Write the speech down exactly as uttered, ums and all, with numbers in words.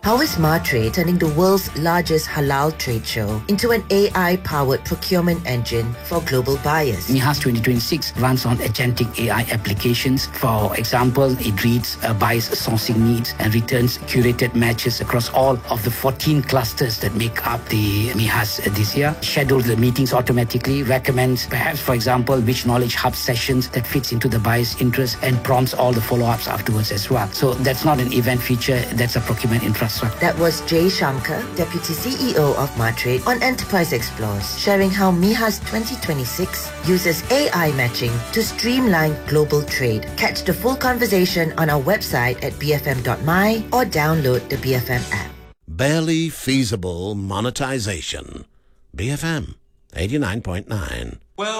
How is Martrade turning the world's largest halal trade show into an A I-powered procurement engine for global buyers? MIHAS twenty twenty-six runs on agentic A I applications. For example, it reads a buyer's sourcing needs and returns curated matches across all of the fourteen clusters that make up the MIHAS this year. Schedules the meetings automatically, recommends perhaps, for example, which knowledge hub sessions that fits into the buyer's interest, and prompts all the follow-ups afterwards as well. So that's not an event feature, that's a procurement infrastructure. That was Jay Shankar, Deputy C E O of Martrade, on Enterprise Explores, sharing how MIHAS twenty twenty-six uses A I matching to streamline global trade. Catch the full conversation on our website at b f m dot m y or download the B F M app. Barely feasible monetization. B F M eighty-nine point nine.